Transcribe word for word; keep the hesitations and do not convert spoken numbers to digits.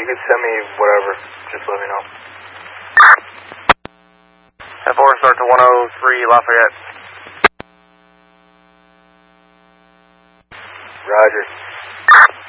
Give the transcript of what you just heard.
can send me whatever. Just let me know. ten four, start to one oh three Lafayette. Roger.